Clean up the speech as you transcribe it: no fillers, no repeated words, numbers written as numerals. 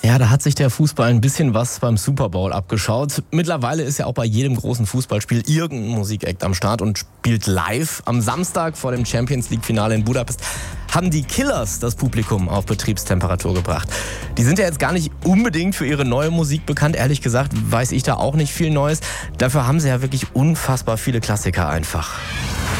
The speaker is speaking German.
Ja, da hat sich der Fußball ein bisschen was beim Super Bowl abgeschaut. Mittlerweile ist ja auch bei jedem großen Fußballspiel irgendein Musikakt am Start und spielt live. Am Samstag vor dem Champions-League-Finale in Budapest haben die Killers das Publikum auf Betriebstemperatur gebracht. Die sind ja jetzt gar nicht unbedingt für ihre neue Musik bekannt. Ehrlich gesagt weiß ich da auch nicht viel Neues. Dafür haben sie ja wirklich unfassbar viele Klassiker einfach.